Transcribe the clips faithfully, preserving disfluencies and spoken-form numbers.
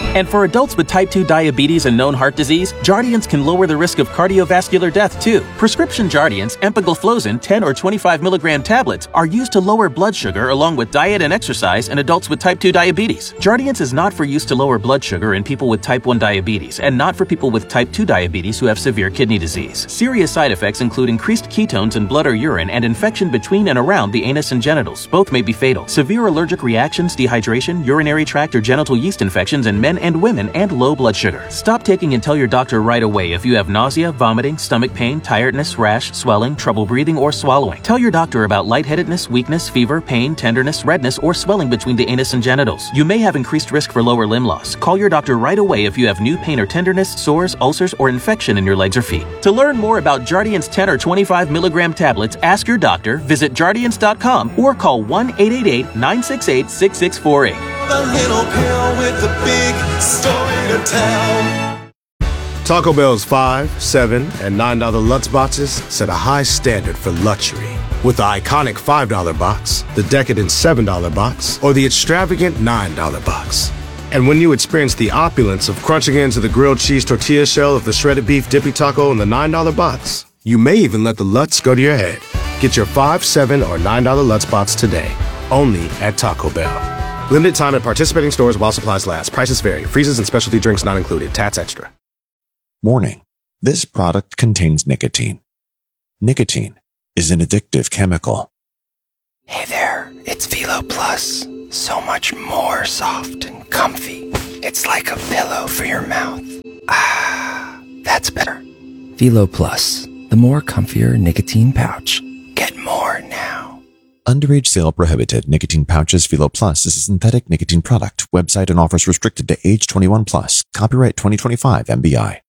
And for adults with type two diabetes and known heart disease, Jardiance can lower the risk of cardiovascular death too. Prescription Jardiance, empagliflozin ten or twenty-five milligram tablets are used to lower blood sugar along with diet and exercise in adults with type two diabetes. Jardiance is not for use to lower blood sugar in people with type one diabetes and not for people with type two diabetes who have severe kidney disease. Serious side effects include increased ketones in blood or urine and infection between and around the anus and genitals. Both may be fatal. Severe allergic reactions, dehydration, urinary tract or genital yeast infections in men and women, and low blood sugar. Stop taking and tell your doctor right away if you have nausea, vomiting, stomach pain, tiredness, rash, swelling, trouble breathing, or swallowing. Tell your doctor about lightheadedness, weakness, fever, pain, tenderness, redness, or swelling between the anus and genitals. You may have increased risk for lower limb loss. Call your doctor right away if you have new pain or tenderness, sores, ulcers, or infection in your legs or feet. To learn more about Jardiance ten or twenty-five milligram tablets, ask your doctor, visit jardiance dot com, or call one eight eight eight, nine six eight, six six four eight. The little pill with the big story to tell. Taco Bell's five, seven, and nine dollar Lutz boxes set a high standard for luxury. With the iconic five dollar box, the decadent seven dollar box, or the extravagant nine dollar box. And when you experience the opulence of crunching into the grilled cheese tortilla shell of the shredded beef dippy taco in the nine dollar box, you may even let the Lutz go to your head. Get your five, seven, or nine dollar Lutz box today, only at Taco Bell. Limited time at participating stores while supplies last. Prices vary. Freezes and specialty drinks not included. Tats extra. Warning. This product contains nicotine. Nicotine is an addictive chemical. Hey there, it's Velo Plus. So much more soft and comfy. It's like a pillow for your mouth. Ah, that's better. Velo Plus, the more comfier nicotine pouch. Get more now. Underage sale prohibited. Nicotine pouches. Velo Plus is a synthetic nicotine product. Website and offers restricted to age twenty-one plus. Copyright twenty twenty-five M B I.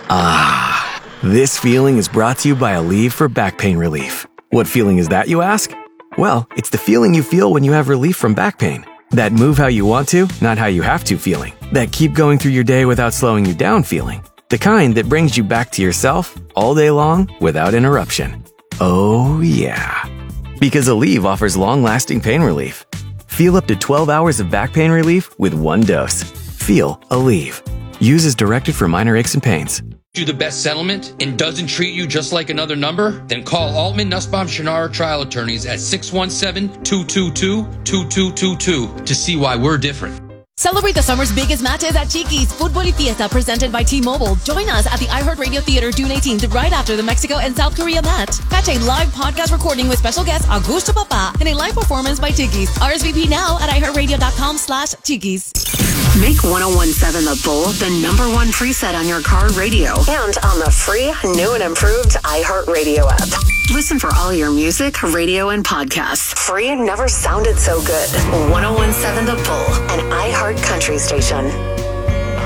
Ah, this feeling is brought to you by Aleve for back pain relief. What feeling is that, you ask? Well, it's the feeling you feel when you have relief from back pain. That move how you want to, not how you have to feeling. That keep going through your day without slowing you down feeling. The kind that brings you back to yourself all day long without interruption. Oh yeah. Because Aleve offers long-lasting pain relief. Feel up to twelve hours of back pain relief with one dose. Feel Aleve. Use as directed for minor aches and pains. Do the best settlement and doesn't treat you just like another number? Then call Altman, Nussbaum, Shannara Trial Attorneys at six one seven, two two two, two two two two to see why we're different. Celebrate the summer's biggest matches at Chiquis Football y Fiesta presented by T-Mobile. Join us at the iHeartRadio Theater June eighteenth, right after the Mexico and South Korea match. Catch a live podcast recording with special guest Augusto Papa and a live performance by Chiquis. R S V P now at iHeartRadio.com slash Chiquis. Make one oh one point seven The Bull the number one preset on your car radio and on the free, new and improved iHeartRadio app. Listen for all your music, radio, and podcasts. Free never sounded so good. one oh one point seven The Bull, an iHeart country station.